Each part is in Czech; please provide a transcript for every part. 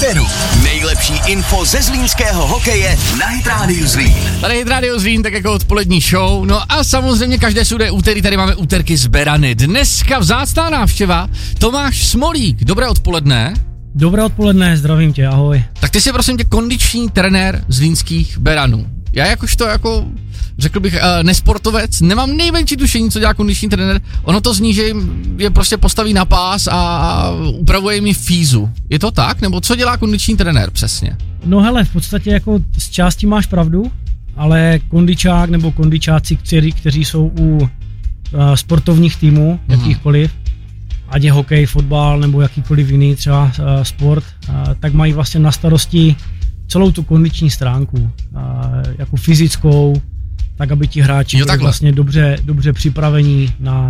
éteru. Nejlepší info ze zlínského hokeje na Hit Radio Zlín. Tady Hit Radio Zlín, tak jako odpolední show. No a samozřejmě každé sudé úterý tady máme úterky z Berany. Dneska vzácná návštěva Tomáš Smolík. Dobré odpoledne. Dobré odpoledne, zdravím tě, ahoj. Tak ty jsi prosím tě kondiční trenér zlínských Beranů. Já jakožto jako, řekl bych, nesportovec, nemám nejmenší tušení, co dělá kondiční trenér. Ono to zní, že je prostě postaví na pás a upravuje mi fízu. Je to tak? Nebo co dělá kondiční trenér přesně? No hele, v podstatě jako z části máš pravdu, ale kondičák nebo kondičáci, kteří jsou u sportovních týmů, jakýchkoliv, ať je hokej, fotbal nebo jakýkoliv jiný třeba sport, tak mají vlastně na starosti celou tu kondiční stránku, jako fyzickou, tak aby ti hráči byli vlastně dobře připravení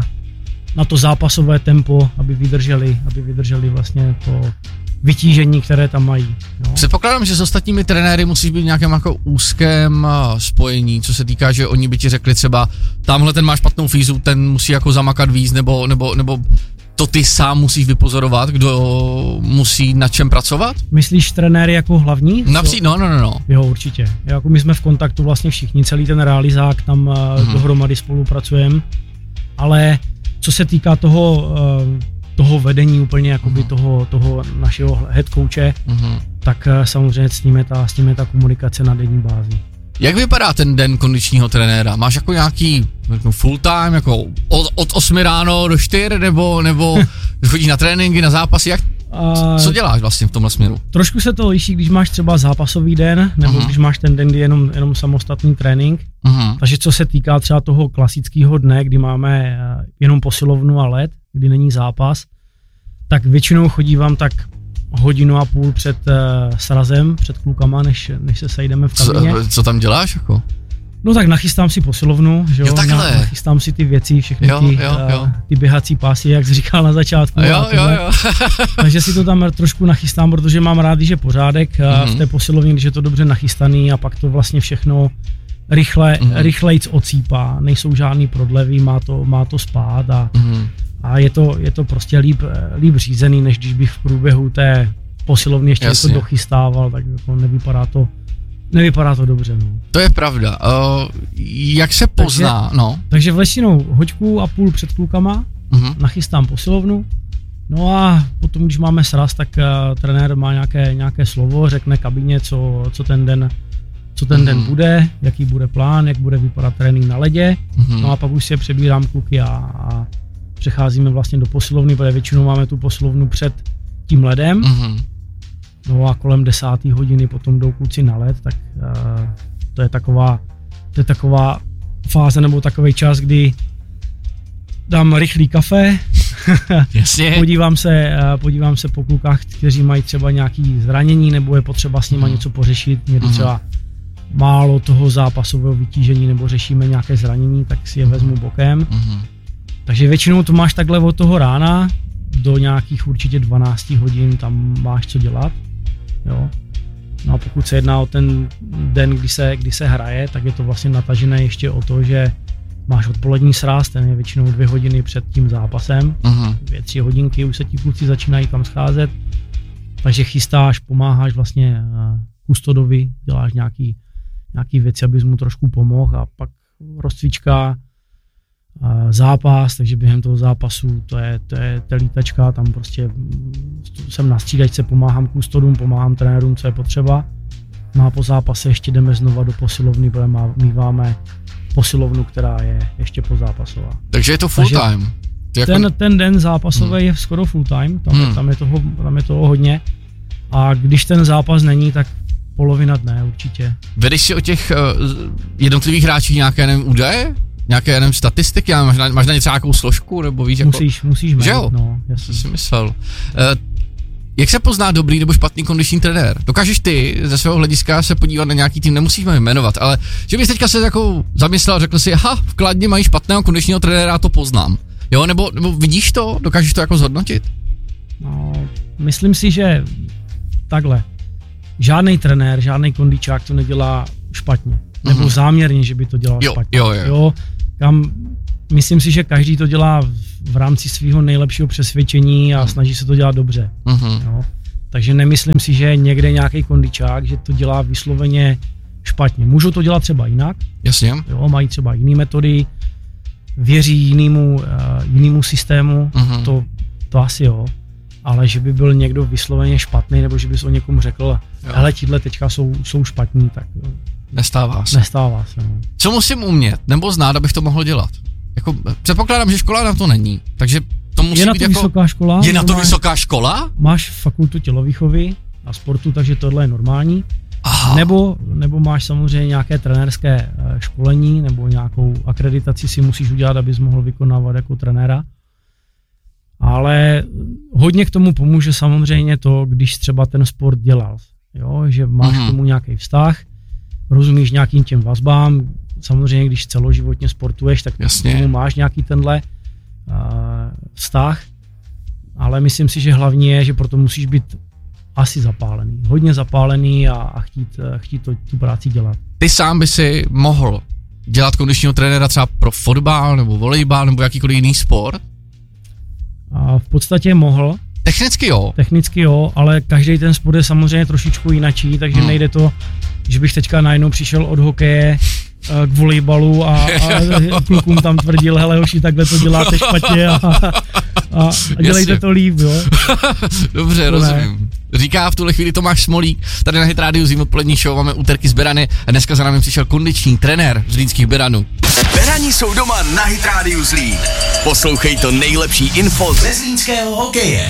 na to zápasové tempo, aby vydrželi vlastně to vytížení, které tam mají. No. Předpokládám, že s ostatními trenéry musíš být v nějakém jako úzkém spojení, co se týká, že oni by ti řekli třeba, tamhle ten má špatnou fízu, ten musí jako zamakat víc, nebo to ty sám musíš vypozorovat, kdo musí na čem pracovat? Myslíš trenéry jako hlavní? No. Jo, určitě. Jako my jsme v kontaktu vlastně všichni, celý ten realizák, tam dohromady spolupracujeme, ale co se týká toho vedení úplně jakoby toho našeho head coache, tak samozřejmě s ním je ta komunikace na denní bázi. Jak vypadá ten den kondičního trenéra? Máš jako nějaký full time, jako od 8 ráno do 4, nebo chodíš na tréninky, na zápasy, co děláš vlastně v tomhle směru? Trošku se to liší, když máš třeba zápasový den, nebo když máš ten den, kdy jenom samostatný trénink. Takže co se týká třeba toho klasického dne, kdy máme jenom posilovnu a led, kdy není zápas, tak většinou chodívám tak 1.5 hodiny před srazem, před klukama, než se sejdeme v kabině. Co tam děláš jako? No tak nachystám si posilovnu, že jo, nachystám si ty věci, všechny ty běhací pásy, jak jsi říkal na začátku. Jo. Takže si to tam trošku nachystám, protože mám rád, že je pořádek v té posilovně, když je to dobře nachystaný a pak to vlastně všechno rychlejc ocípá, nejsou žádný prodlevy, má to spát a je to prostě líp řízený, než když bych v průběhu té posilovny ještě něco dochystával, tak jako nevypadá to dobře. No. To je pravda. Jak se pozná? Takže většinou 1.5 hodiny před klukama, nachystám posilovnu, no a potom, když máme sraz, tak trenér má nějaké slovo, řekne kabině, co ten den bude, jaký bude plán, jak bude vypadat trénink na ledě, no a pak už si přebírám kluky a přecházíme vlastně do posilovny, protože většinou máme tu posilovnu před tím ledem, no a kolem 10. hodiny potom jdou kluci na led, tak to je taková fáze nebo takový čas, kdy dám rychlý kafe, podívám se po klukách, kteří mají třeba nějaké zranění nebo je potřeba s nima něco pořešit, někdy třeba málo toho zápasového vytížení nebo řešíme nějaké zranění, tak si je vezmu bokem. Takže většinou to máš takhle od toho rána do nějakých určitě 12 hodin, tam máš co dělat. Jo. No a pokud se jedná o ten den, kdy se hraje, tak je to vlastně natažené ještě o to, že máš odpolední sraz, ten je většinou 2 hodiny před tím zápasem, 2-3 hodinky, už se ti kluci začínají tam scházet, takže chystáš, pomáháš vlastně kustodovi, děláš nějaký věci, abys mu trošku pomohl a pak rozcvička, zápas, takže během toho zápasu to je lítačka, tam prostě jsem na střídačce, pomáhám kustodům, pomáhám trenérům, co je potřeba. No a po zápase ještě jdeme znova do posilovny, protože míváme posilovnu, která je ještě pozápasová. Takže je to full time? Ten den zápasový je skoro full time, tam je toho hodně. A když ten zápas není, tak polovina dne určitě. Vedeš si o těch jednotlivých hráčích nějaké údaje? Nějaké statistiky? Máš na ně třeba nějakou složku? Nebo víš, musíš mít, no. Jasně. Si myslel. Jak se pozná dobrý nebo špatný kondiční trenér? Dokážeš ty ze svého hlediska se podívat na nějaký tým, nemusíme jmenovat, ale že bys teďka se jako zamyslel, řekl si, v Kladně mají špatného kondičního trenéra, to poznám. Jo, nebo vidíš to? Dokážeš to jako zhodnotit? No, myslím si, že takhle. Žádný trenér, žádný kondičák to nedělá špatně. Nebo záměrně, že by to dělal špatně. Jo. Myslím si, že každý to dělá v rámci svého nejlepšího přesvědčení a snaží se to dělat dobře. Jo. Takže nemyslím si, že je někde nějaký kondičák, že to dělá vysloveně špatně. Můžou to dělat třeba jinak. Jasně. Jo, mají třeba jiné metody, věří jinému systému, to asi jo. Ale že by byl někdo vysloveně špatný, nebo že bys o někomu řekl, hele, tíhle teďka jsou špatní, tak jo. Nestává se. No. Co musím umět, nebo znát, abych to mohl dělat? Jako, předpokládám, že škola na to není, takže to musí je na být to jako... vysoká škola. Je na to vysoká škola? Máš fakultu tělovýchovy a sportu, takže tohle je normální. Aha. Nebo máš samozřejmě nějaké trenérské školení, nebo nějakou akreditaci si musíš udělat, abys mohl vykonávat jako trenéra. Ale hodně k tomu pomůže samozřejmě to, když třeba ten sport dělal. Jo, že máš k tomu nějaký vztah, rozumíš nějakým těm vazbám, samozřejmě když celoživotně sportuješ, tak k tomu máš nějaký tenhle vztah, ale myslím si, že hlavně je, že proto musíš být asi zapálený, hodně zapálený a chtít tu práci dělat. Ty sám by si mohl dělat kondičního trenéra třeba pro fotbal nebo volejbal nebo jakýkoliv jiný sport? A v podstatě mohl. Technicky jo, ale každý ten sport je samozřejmě trošičku jinačí, takže nejde to, že bych teďka najednou přišel od hokeje k volejbalu a klukům tam tvrdil, hele hoši, takhle to děláte špatně a dělejte to líp, jo. Dobře, rozumím. Říká v tuhle chvíli Tomáš Smolík, tady na Hit Radio Zlín odpolední show, máme úterky z Berany a dneska za námi přišel kondiční trenér zlínských Beranů. Berani jsou doma na Hit Radio Zlín. Poslouchej to nejlepší info ze zlínského hokeje.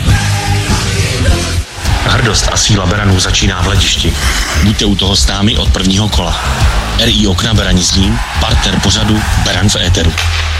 Hrdost a síla Beranů začíná v hledišti. Buďte u toho s námi od prvního kola. RI Okna Berani Zlín, partner pořadu Beran v éteru.